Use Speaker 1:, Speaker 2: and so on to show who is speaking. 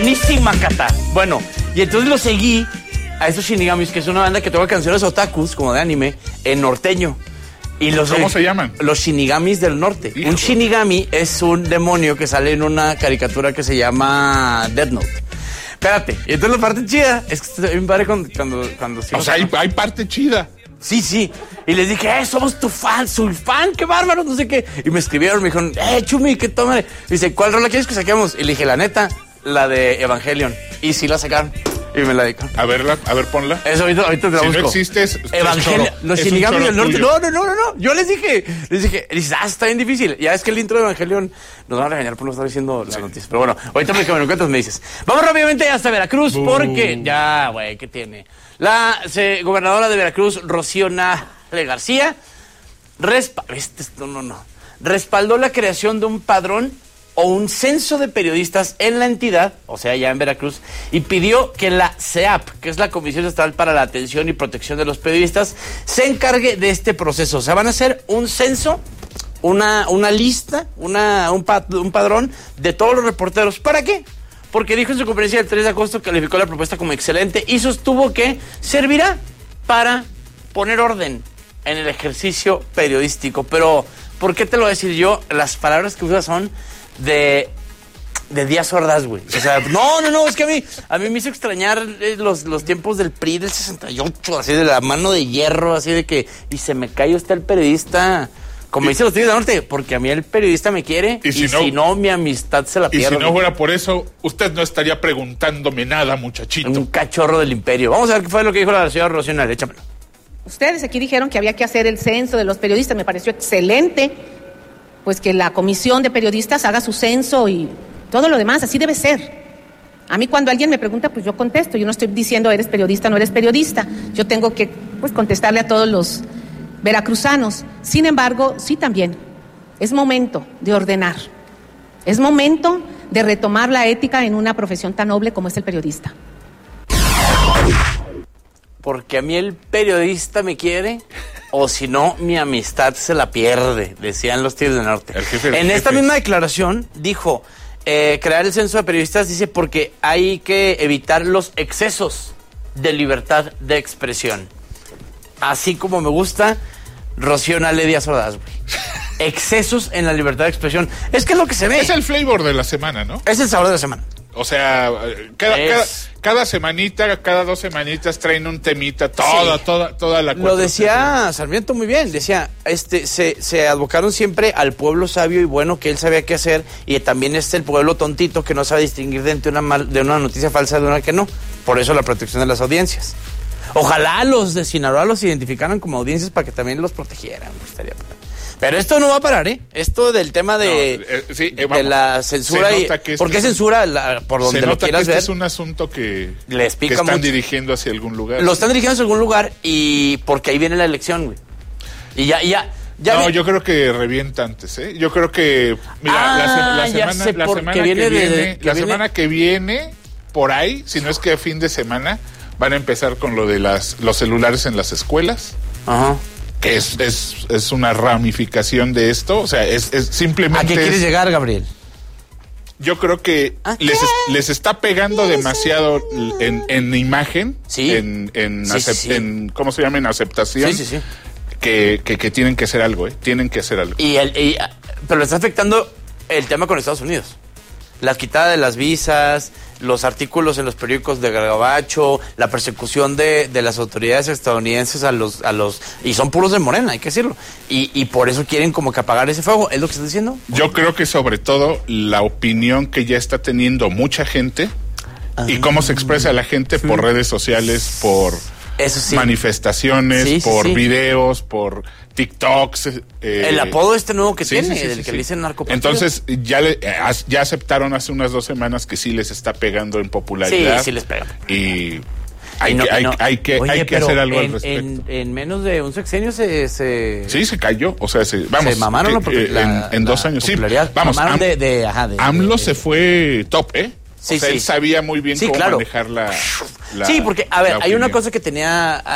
Speaker 1: Buenísima, Cata. Bueno, y entonces lo seguí a estos Shinigamis, que es una banda que toca canciones otakus, como de anime, en norteño. Y
Speaker 2: ¿Cómo se llaman?
Speaker 1: Los Shinigamis del norte.
Speaker 2: Hijo.
Speaker 1: Un Shinigami es un demonio que sale en una caricatura que se llama Death Note. Espérate, y entonces la parte chida es que está bien padre cuando
Speaker 2: O sea, hay parte chida.
Speaker 1: Sí. Y les dije, somos tu fan, soy fan, qué bárbaro, no sé qué. Y me escribieron, me dijeron, Chumi, ¿qué toma? Dice, ¿cuál rola quieres que saquemos? Y le dije, la neta, la de Evangelion. Y sí la sacaron. Y me la dedicaron.
Speaker 2: A ver, ponla.
Speaker 1: Eso ahorita te la busco.
Speaker 2: Si no existes,
Speaker 1: Evangelion, los Shinigami del norte. No. Yo les dije, dices, está bien difícil. Ya es que el intro de Evangelion nos van a regañar por no estar diciendo las noticias. Pero bueno, ahorita me lo cuentas, me dices. Vamos rápidamente hasta Veracruz, porque ya, güey, ¿qué tiene? La gobernadora de Veracruz, Rocío Nale García, respaldó la creación de un padrón o un censo de periodistas en la entidad, o sea, ya en Veracruz, y pidió que la CEAP, que es la Comisión Estatal para la Atención y Protección de los Periodistas, se encargue de este proceso. O sea, van a hacer un censo, una lista, un padrón de todos los reporteros. ¿Para qué? Porque dijo en su conferencia del 3 de agosto, calificó la propuesta como excelente y sostuvo que servirá para poner orden en el ejercicio periodístico. Pero, ¿por qué te lo voy a decir yo? Las palabras que usa son de Díaz Ordaz, güey. O sea, no, es que a mí me hizo extrañar los tiempos del PRI del 68, así de la mano de hierro, así de que, y se me cayó el periodista, como dicen los Tigres del Norte, porque a mí el periodista me quiere, y si no, mi amistad se la pierde.
Speaker 2: Y si no fuera por eso, usted no estaría preguntándome nada, muchachito.
Speaker 1: Un cachorro del imperio. Vamos a ver qué fue lo que dijo la señora Rocío Nale, échamelo.
Speaker 3: Ustedes aquí dijeron que había que hacer el censo de los periodistas, me pareció excelente, pues que la comisión de periodistas haga su censo y todo lo demás, así debe ser. A mí cuando alguien me pregunta, pues yo contesto, yo no estoy diciendo eres periodista, no eres periodista, yo tengo que pues contestarle a todos los veracruzanos. Sin embargo, sí también, es momento de ordenar, es momento de retomar la ética en una profesión tan noble como es el periodista.
Speaker 1: Porque a mí el periodista me quiere, o si no, mi amistad se la pierde, decían los Tigres del Norte. En esta misma declaración dijo, crear el censo de periodistas, dice, porque hay que evitar los excesos de libertad de expresión. Así como me gusta Rocío Nale Díaz Ordaz, güey. Excesos en la libertad de expresión. Es que es lo que se ve.
Speaker 2: Es el flavor de la semana, ¿no?
Speaker 1: Es el sabor de la semana.
Speaker 2: O sea, cada semanita, cada 2 semanitas traen un temita, toda la
Speaker 1: Lo decía Sarmiento muy bien, decía, se advocaron siempre al pueblo sabio y bueno que él sabía qué hacer, y también el pueblo tontito que no sabe distinguir de una noticia falsa de una que no. Por eso la protección de las audiencias. Ojalá los de Sinaloa los identificaran como audiencias para que también los protegieran. Pero esto no va a parar, ¿eh? Esto del tema de la censura. ¿Por qué censura? Por donde lo quieras ver.
Speaker 2: Es un asunto que
Speaker 1: están
Speaker 2: mucho dirigiendo hacia algún lugar.
Speaker 1: Lo están dirigiendo hacia algún lugar y porque ahí viene la elección, güey. Y ya
Speaker 2: no, yo creo que revienta antes, ¿eh? Yo creo que, mira, la semana que viene, por ahí, si no es que a fin de semana, van a empezar con lo de los celulares en las escuelas. Ajá. Que es una ramificación de esto, o sea, es simplemente...
Speaker 1: ¿A qué quieres llegar, Gabriel?
Speaker 2: Yo creo que les está pegando demasiado en imagen,
Speaker 1: ¿sí?
Speaker 2: en ¿cómo se llama? En aceptación,
Speaker 1: sí.
Speaker 2: Que tienen que hacer algo, tienen que hacer algo.
Speaker 1: Pero le está afectando el tema con Estados Unidos. La quitada de las visas, los artículos en los periódicos de Gabacho, la persecución de las autoridades estadounidenses a los y son puros de Morena, hay que decirlo. Y por eso quieren como que apagar ese fuego, ¿es lo que estás diciendo?
Speaker 2: Yo creo que sobre todo la opinión que ya está teniendo mucha gente y cómo se expresa la gente por redes sociales, por manifestaciones, por videos, por TikToks.
Speaker 1: El apodo nuevo que tiene, del que le dicen narcopatrullo.
Speaker 2: Entonces, ya aceptaron hace unas 2 semanas que sí les está pegando en popularidad.
Speaker 1: Sí les pega.
Speaker 2: Y hay que hacer algo al respecto.
Speaker 1: En menos de un sexenio se
Speaker 2: cayó. O sea, se
Speaker 1: mamaron
Speaker 2: en 2 años. Sí, vamos. AMLO se fue top, ¿eh? Él sabía muy bien cómo manejar la...
Speaker 1: Sí, porque, a ver, hay una cosa que tenía